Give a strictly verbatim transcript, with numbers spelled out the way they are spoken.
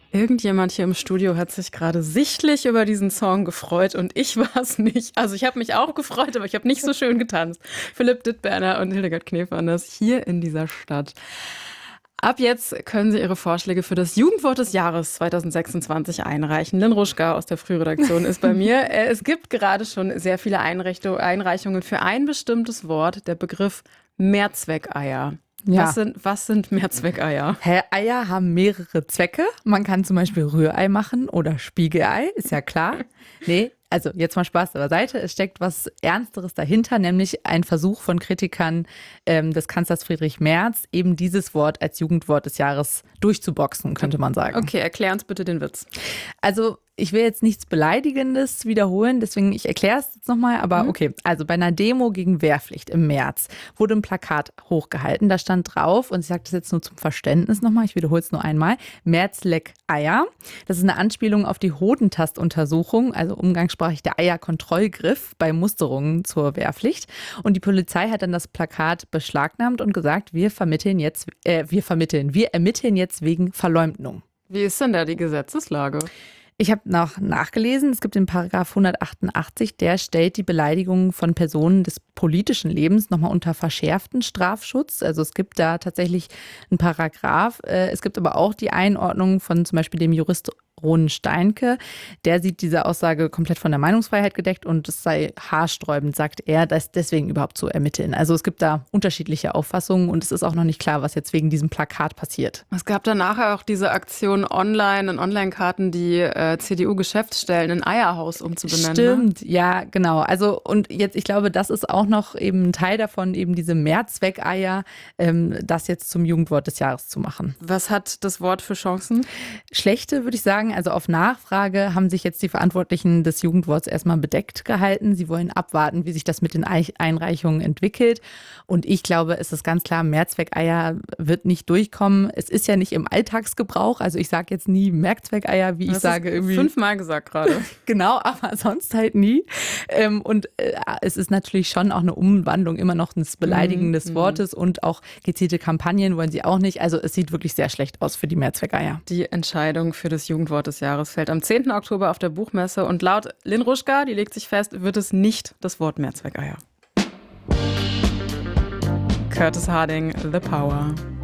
Irgendjemand hier im Studio hat sich gerade sichtlich über diesen Song gefreut und ich war es nicht. Also ich habe mich auch gefreut, aber ich habe nicht so schön getanzt. Philipp Dittberner und Hildegard Knef hier in dieser Stadt. Ab jetzt können Sie Ihre Vorschläge für das Jugendwort des Jahres zwanzig sechsundzwanzig einreichen. Lynn Ruschka aus der Frühredaktion ist bei mir. Äh, Es gibt gerade schon sehr viele Einrichtung- Einreichungen für ein bestimmtes Wort, der Begriff Mehrzweckeier. Ja. Was sind, was sind Mehrzweckeier? Hä, Eier haben mehrere Zwecke. Man kann zum Beispiel Rührei machen oder Spiegelei, ist ja klar. Nee, also jetzt mal Spaß beiseite. Es steckt was Ernsteres dahinter, nämlich ein Versuch von Kritikern ähm, des Kanzlers Friedrich Merz, eben dieses Wort als Jugendwort des Jahres durchzuboxen, könnte man sagen. Okay, erklär uns bitte den Witz. Also ich will jetzt nichts Beleidigendes wiederholen, deswegen ich erkläre es jetzt nochmal, aber okay. Also bei einer Demo gegen Wehrpflicht im März wurde ein Plakat hochgehalten, da stand drauf, und ich sage das jetzt nur zum Verständnis nochmal, ich wiederhole es nur einmal, Merz leck Eier. Das ist eine Anspielung auf die Hodentastuntersuchung, also umgangssprachlich der Eierkontrollgriff bei Musterungen zur Wehrpflicht. Und die Polizei hat dann das Plakat beschlagnahmt und gesagt, wir vermitteln jetzt, äh, wir vermitteln, wir ermitteln jetzt wegen Verleumdung. Wie ist denn da die Gesetzeslage? Ich habe noch nachgelesen, es gibt den Paragraph hundertachtundachtzig, der stellt die Beleidigung von Personen des politischen Lebens nochmal unter verschärften Strafschutz. Also es gibt da tatsächlich einen Paragraph. Es gibt aber auch die Einordnung von zum Beispiel dem Jurist Ron Steinke. Der sieht diese Aussage komplett von der Meinungsfreiheit gedeckt und es sei haarsträubend, sagt er, das deswegen überhaupt zu ermitteln. Also es gibt da unterschiedliche Auffassungen und es ist auch noch nicht klar, was jetzt wegen diesem Plakat passiert. Es gab dann nachher auch diese Aktion online und Online-Karten, die äh, C D U-Geschäftsstellen in Eierhaus umzubenennen. Stimmt, ne? Ja, genau. Also und jetzt, ich glaube, das ist auch noch eben ein Teil davon, eben diese Mehrzweckeier, ähm, das jetzt zum Jugendwort des Jahres zu machen. Was hat das Wort für Chancen? Schlechte, würde ich sagen. Also auf Nachfrage haben sich jetzt die Verantwortlichen des Jugendworts erstmal bedeckt gehalten. Sie wollen abwarten, wie sich das mit den Einreichungen entwickelt. Und ich glaube, es ist ganz klar, Mehrzweckeier wird nicht durchkommen. Es ist ja nicht im Alltagsgebrauch. Also ich sage jetzt nie Mehrzweckeier, wie ich das sage. Irgendwie fünfmal gesagt gerade. Genau, aber sonst halt nie. Und äh, es ist natürlich schon auch eine Umwandlung immer noch eines beleidigenden Mhm. Wortes und auch gezielte Kampagnen wollen sie auch nicht. Also es sieht wirklich sehr schlecht aus für die Mehrzweckeier. Die Entscheidung für das Jugendwort des Jahres fällt am zehnten Oktober auf der Buchmesse und laut Lynn Ruschka, die legt sich fest, wird es nicht das Wort Mehrzweckeier. Curtis Harding, The Power.